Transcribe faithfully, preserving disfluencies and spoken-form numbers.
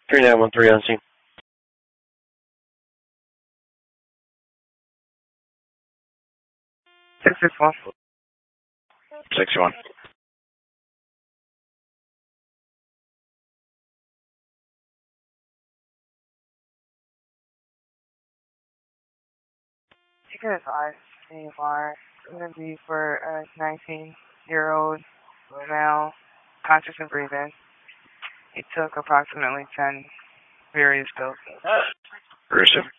three nine one three on scene. six six one. six one. Chicken advice, A bar. It's going to be for a nineteen-year-old male, conscious and breathing. He took approximately ten various pills. Gruesome.